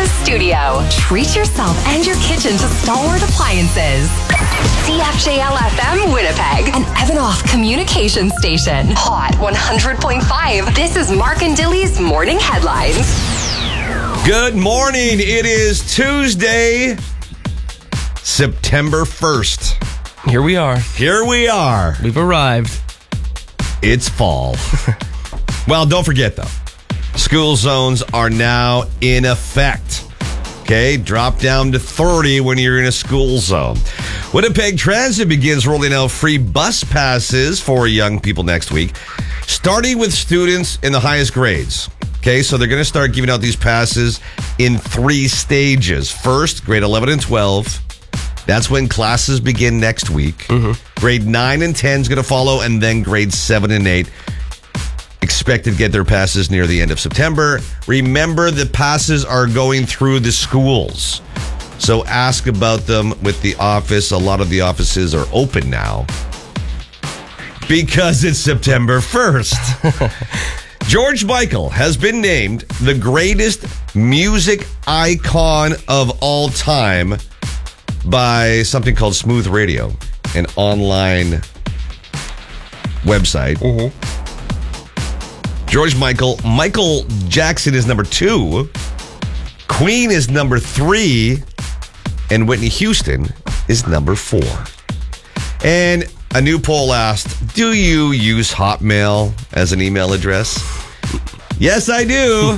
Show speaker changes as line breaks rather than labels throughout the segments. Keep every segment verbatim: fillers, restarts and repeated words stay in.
Appliances Studio. Treat yourself and your kitchen to stalwart appliances. C F J L F M Winnipeg, an Evanoff communication station. Hot one hundred point five. This is Mark and Dilly's Morning Headlines.
Good morning. It is Tuesday, September first.
Here we are.
Here we are.
We've arrived.
It's fall. Well, don't forget, though. School zones are now in effect. Okay, drop down to thirty when you're in a school zone. Winnipeg Transit begins rolling out free bus passes for young people next week, starting with students in the highest grades. Okay, so they're going to start giving out these passes in three stages. First, grade eleven and twelve. That's when classes begin next week. Mm-hmm. Grade nine and ten is going to follow, and then grade seven and eight expected to get their passes near the end of September. Remember, the passes are going through the schools. So ask about them with the office. A lot of the offices are open now because it's September first. George Michael has been named the greatest music icon of all time by something called Smooth Radio, an online website. Mm-hmm. George Michael. Michael Jackson is number two. Queen is number three. And Whitney Houston is number four. And a new poll asked, do you use Hotmail as an email address? Yes, I do.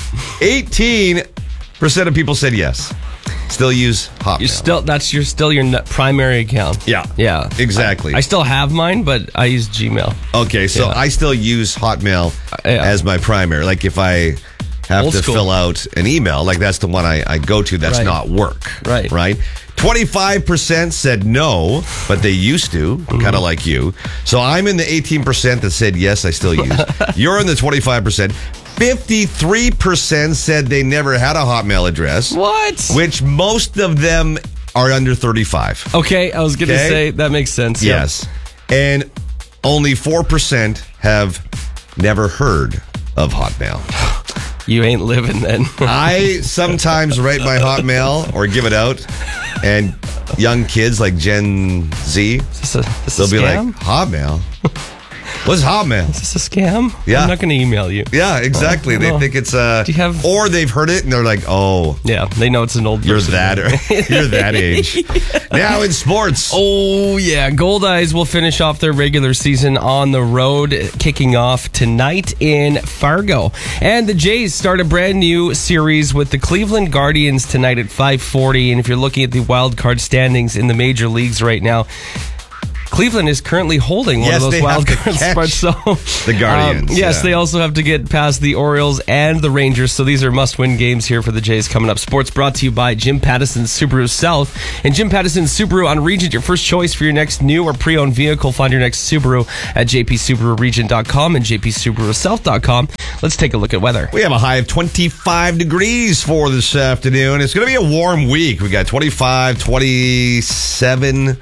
eighteen percent of people said yes. Still use Hotmail.
You still that's your still your n- primary account.
Yeah.
Yeah.
Exactly.
I, I still have mine, but I use Gmail.
Okay, so
Yeah.
I still use Hotmail
Uh, yeah.
as my primary. Like if I have
Old
to
school.
fill out an email, like that's the one I, I go to that's
Right.
not work.
Right.
Right? twenty-five percent said no, but they used to,
Mm-hmm.
kind of like you. So I'm in the eighteen percent that said yes, I still use. You're in the twenty-five percent. fifty-three percent said they never had a Hotmail address.
What?
Which most of them are under thirty-five.
Okay, I was going to
Okay.
say that makes sense. yeah.
Yes. And only four percent have never heard of Hotmail.
You ain't living then.
I sometimes write my Hotmail or give it out, and young kids like Gen Z,
Is this a, this
they'll
a
be
scam?
like, Hotmail? What's Hotmail?
Is this a scam?
Yeah.
I'm not going to email you.
Yeah, exactly.
Oh,
they
no.
think it's uh
Do you have-
or they've heard it and they're like, oh,
Yeah, they know it's an old
you're
person.
that or you're that age. Now in sports.
Oh, yeah. Gold Eyes will finish off their regular season on the road, kicking off tonight in Fargo. And the Jays start a brand new series with the Cleveland Guardians tonight at five forty. And if you're looking at the wild card standings in the major leagues right now, Cleveland is currently holding one
Yes,
of
they
those wild
have to
card
catch
spots. So,
the Guardians,
um, yes,
yeah.
they also have to get past the Orioles and the Rangers. So these are must-win games here for the Jays coming up. Sports brought to you by Jim Pattison's Subaru South. And Jim Pattison's Subaru on Regent, your first choice for your next new or pre-owned vehicle. Find your next Subaru at j p subaru regent dot com and j p subaru south dot com. Let's take a look at weather.
We have a high of twenty-five degrees for this afternoon. It's going to be a warm week. We got twenty-five, twenty-seven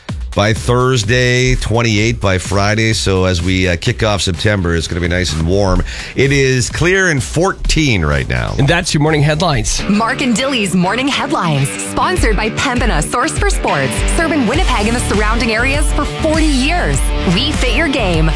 by Thursday, twenty-eight by Friday. So as we uh, kick off September, it's going to be nice and warm. It is clear and fourteen right now.
And that's your morning headlines.
Mark and Dilly's Morning Headlines. Sponsored by Pembina, source for sports. Serving Winnipeg and the surrounding areas for forty years. We fit your game.